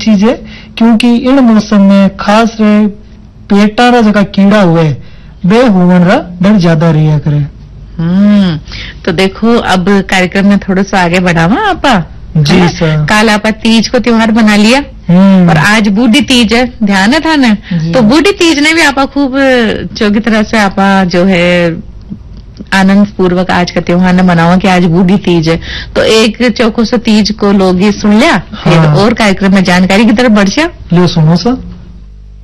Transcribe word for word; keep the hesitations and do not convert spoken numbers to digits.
चीज है, क्योंकि इन मौसम में खास रहे पेटा रा जगह कीड़ा हुए वे होवन रा डर ज्यादा रहा करे। हम्म तो देखो अब कार्यक्रम में थोड़ा सा आगे बढ़ावा आपा। जी सर। कल आपा तीज को त्योहार बना लिया और आज बूढ़ी तीज है, ध्यान है था ना। तो बूढ़ी तीज ने भी आपा खूब चौकी तरह से आपा जो है आनंद पूर्वक आज का त्योहार ने मनावा कि आज बूढ़ी तीज है। तो एक चौको से तीज को लोग सुन लिया। हाँ। फिर और कार्यक्रम में जानकारी की तरफ बढ़ गया। ले सुनो सर।